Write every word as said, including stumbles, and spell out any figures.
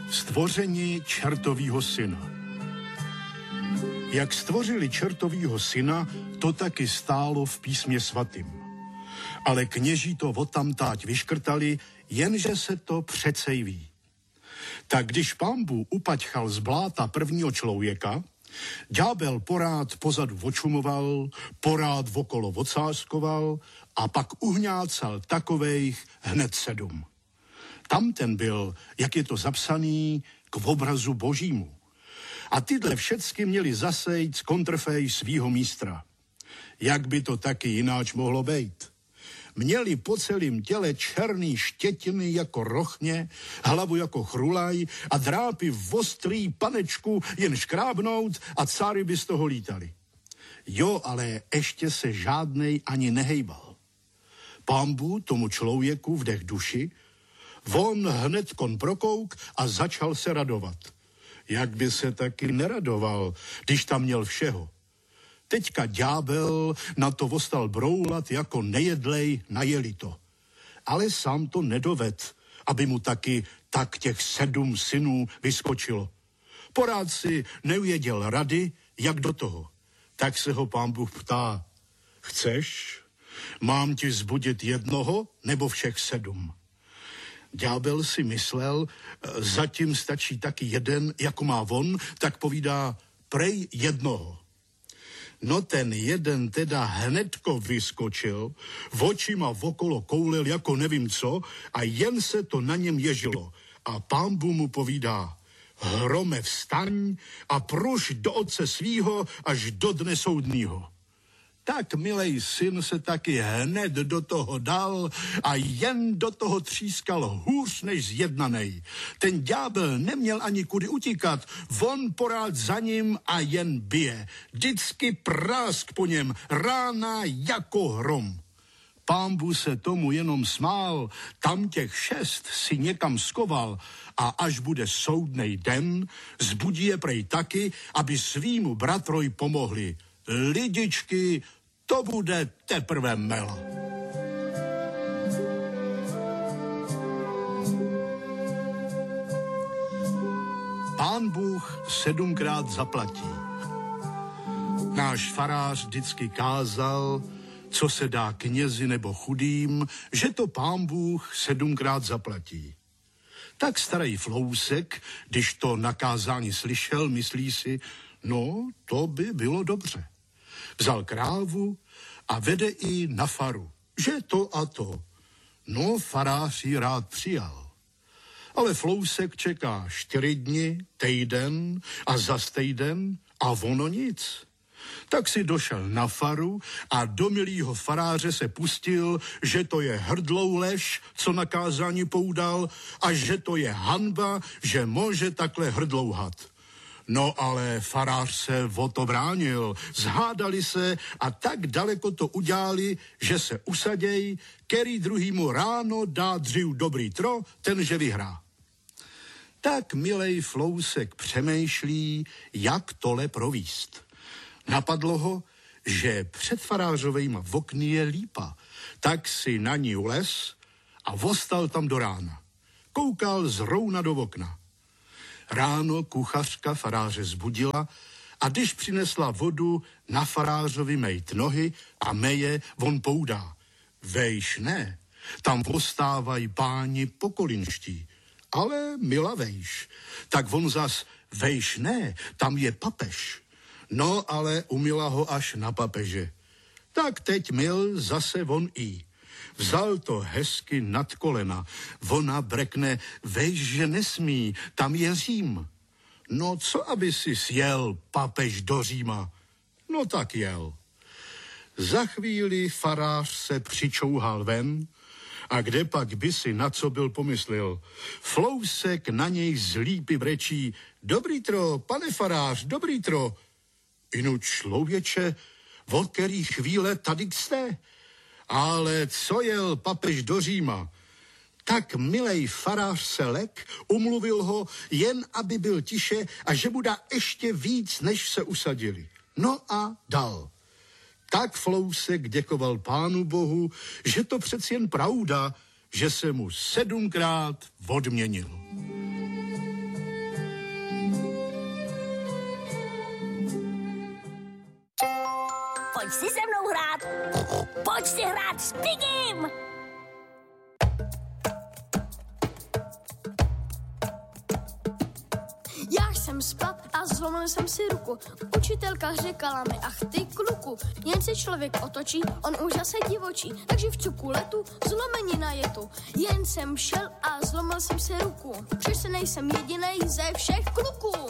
Stvoření čertovýho syna. Jak stvořili čertovýho syna, to taky stálo v písmě svatým. Ale kněží to odtamtáť vyškrtali, jenže se to přecej ví. Tak když Pán Bůh upaťchal z bláta prvního člověka, ďábel porád pozadu vočumoval, porád okolo ocáskoval a pak uhňácal takovejch hned sedm. Tamten byl, jak je to zapsaný, k obrazu božímu. A tyhle všecky měli zasejt z kontrfej svýho místra. Jak by to taky jináč mohlo být? Měli po celém těle černý štětiny jako rochně, hlavu jako chrulaj a drápy v ostrý panečku jen škrábnout a cáry by z toho lítali. Jo, ale ještě se žádnej ani nehejbal. Pán Bůh tomu člověku vdech duši, on hned kon prokouk a začal se radovat. Jak by se taky neradoval, když tam měl všeho. Teďka ďábel na to ostal broulat jako nejedlej na jelito. Ale sám to nedoved, aby mu taky tak těch sedm synů vyskočilo. Porád si neuvěděl rady, jak do toho. Tak se ho Pán Bůh ptá, chceš? Mám ti zbudit jednoho nebo všech sedm? Ďábel si myslel, zatím stačí taky jeden, jako má on, tak povídá, prej jednoho. No ten jeden teda hnedko vyskočil, v očima okolo koulil jako nevím co a jen se to na něm ježilo. A Pán Bůh mu povídá, hrome vstaň a pruž do otce svýho až do dne soudnýho. Tak milej syn se taky hned do toho dal a jen do toho třískal hůř než zjednanej. Ten ďábel neměl ani kudy utíkat, on porád za ním a jen bije. Vždycky prásk po něm, rána jako hrom. Pán Bůh se tomu jenom smál, tam těch šest si někam skoval a až bude soudnej den, zbudí je prej taky, aby svýmu bratroj pomohli. Lidičky, to bude teprve mela. Pán Bůh sedmkrát zaplatí. Náš farář vždycky kázal, co se dá knězi nebo chudým, že to Pán Bůh sedmkrát zaplatí. Tak starý Flousek, když to nakázání slyšel, myslí si, no, to by bylo dobře. Vzal krávu a vede i na faru, že to a to. No, farář ji rád přijal. Ale Flousek čeká čtyři dny, týden a zas týden a ono nic. Tak si došel na faru a do milýho faráře se pustil, že to je hrdlou lež, co na kázání poudal, a že to je hanba, že může takhle hrdlouhat. No ale farář se o to bránil, zhádali se a tak daleko to udělali, že se usaděj, který druhýmu ráno dá dřív dobrý tro, tenže vyhrá. Tak milej Flousek přemýšlí, jak tole províst. Napadlo ho, že před farářovejma v okny je lípa, tak si na ní ulez a vostal tam do rána. Koukal zrovna do okna. Ráno kuchařka faráře zbudila a když přinesla vodu, na farářovi mejt nohy a meje, on poudá. Vejš ne, tam postávají páni pokolinští, ale mila vejš. Tak on zas, vejš ne, tam je papež. No ale umila ho až na papeže. Tak teď mil zase on i. Vzal to hezky nad kolena. Ona brekne, vejš, že nesmí, tam je Řím. No co, aby si sjel papež do Říma? No tak jel. Za chvíli farář se přičouhal ven a kde pak by si na co byl pomyslel. Flousek na něj z lípy brečí, dobrý tro, pane farář, dobrý tro. Inu člověče, od který chvíle tady jste? Ale co jel papež do Říma? Tak milej farář se lek, umluvil ho, jen aby byl tiše a že mu dá ještě víc, než se usadili. No a dal. Tak Flousek děkoval Pánu Bohu, že to přeci jen pravda, že se mu sedmkrát odměnil. pojď si se mnou hrát. Pojď si hrát s Pigim. Já jsem spal a zlomil jsem si ruku. Učitelka říkala mi, ach ty kluku, jen se člověk otočí, on už zase divočí. Takže v cuku letu, zlomenina je tu. Jen jsem šel a zlomil jsem si ruku. Přece nejsem jedinej ze všech kluků.